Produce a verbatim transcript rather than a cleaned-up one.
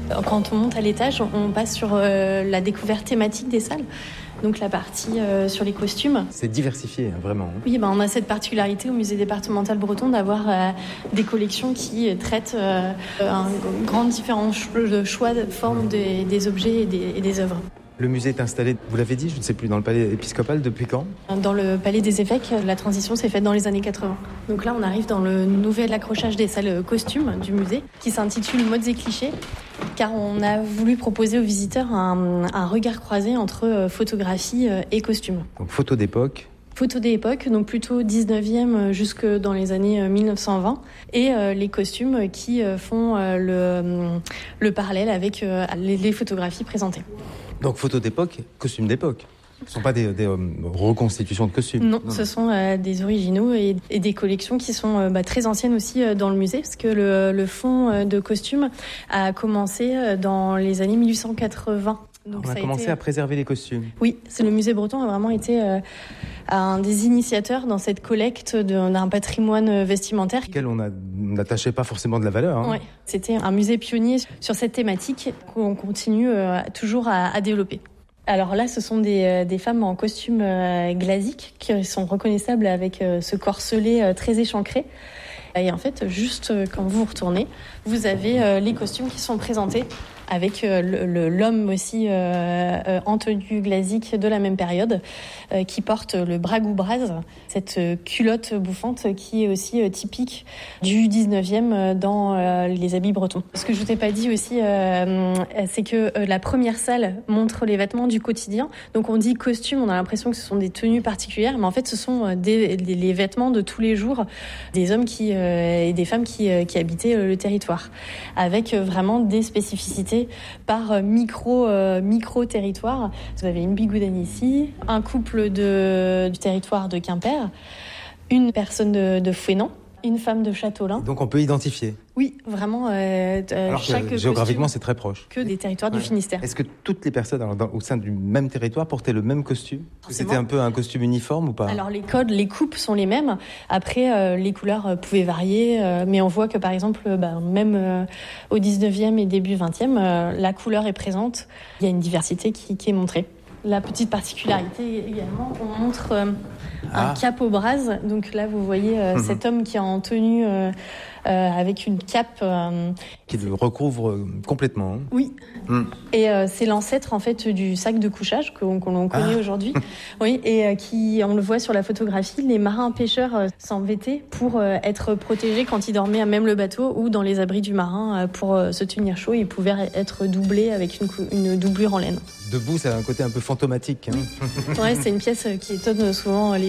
Quand on monte à l'étage, on passe sur euh, la découverte thématique des salles. Donc la partie euh, sur les costumes. C'est diversifié, hein, vraiment. Oui, ben, on a cette particularité au musée départemental breton d'avoir euh, des collections qui traitent euh, un grand différent de choix de forme des, des objets et des, et des œuvres. Le musée est installé, vous l'avez dit, je ne sais plus, dans le palais épiscopal depuis quand ? Dans le palais des évêques, la transition s'est faite dans les années quatre-vingts. Donc là, on arrive dans le nouvel accrochage des salles costumes du musée qui s'intitule Modes et clichés, car on a voulu proposer aux visiteurs un, un regard croisé entre photographie et costume. Donc photos d'époque. Photos d'époque, donc plutôt dix-neuvième jusque dans les années mille neuf cent vingt, et euh, les costumes qui euh, font euh, le, le parallèle avec euh, les, les photographies présentées. Donc photos d'époque, costumes d'époque. Ce ne sont pas des, des euh, reconstitutions de costumes. Non, non ce non. sont euh, des originaux et, et des collections qui sont euh, bah, très anciennes aussi euh, dans le musée, parce que le, le fonds euh, de costumes a commencé euh, dans les années mille huit cent quatre-vingts. Donc, on a, a commencé été... à préserver les costumes. Oui, c'est le musée breton a vraiment été euh, un des initiateurs dans cette collecte de, d'un patrimoine vestimentaire. Auquel on n'attachait pas forcément de la valeur. Hein. Oui, c'était un musée pionnier sur cette thématique qu'on continue euh, toujours à, à développer. Alors là, ce sont des, des femmes en costume euh, glasique qui sont reconnaissables avec euh, ce corselet euh, très échancré. Et en fait, juste euh, quand vous retournez, vous avez euh, les costumes qui sont présentés avec euh, le, l'homme aussi euh, euh, en tenue glasique de la même période, euh, qui porte le bragoubraz, cette euh, culotte bouffante qui est aussi euh, typique du dix-neuvième dans euh, les habits bretons. Ce que je ne t'ai pas dit aussi, euh, c'est que euh, la première salle montre les vêtements du quotidien. Donc on dit costume, on a l'impression que ce sont des tenues particulières, mais en fait ce sont des, des, les vêtements de tous les jours des hommes qui, euh, et des femmes qui, euh, qui habitaient euh, le territoire, avec euh, vraiment des spécificités par micro, euh, micro-territoire. Vous avez une bigoudane ici, un couple de, du territoire de Quimper, une personne de, de Fouesnant, une femme de Châteaulin. Donc on peut identifier. Oui, vraiment. Euh, alors chaque que géographiquement c'est très proche. Que des territoires ouais. du Finistère. Est-ce que toutes les personnes alors, dans, au sein du même territoire portaient le même costume ? C'était un peu un costume uniforme ou pas ? Alors les codes, les coupes sont les mêmes. Après, euh, les couleurs euh, pouvaient varier, euh, mais on voit que par exemple, euh, bah, même euh, au dix-neuvième et début vingtième, euh, la couleur est présente. Il y a une diversité qui, qui est montrée. La petite particularité également, on montre euh, ah. un cap au bras. Donc là, vous voyez euh, mmh. cet homme qui est en tenue euh, euh, avec une cape euh, qui le recouvre complètement. Hein. Oui. Mmh. Et euh, c'est l'ancêtre en fait du sac de couchage qu'on, qu'on connaît ah. aujourd'hui. Oui. Et euh, qui, on le voit sur la photographie, les marins pêcheurs euh, s'en vêtaient pour euh, être protégés quand ils dormaient à même le bateau ou dans les abris du marin euh, pour euh, se tenir chaud. Ils pouvaient être doublés avec une, cou- une doublure en laine. Debout, ça a un côté un peu fantomatique. Hein. Oui. Ouais, c'est une pièce qui étonne souvent les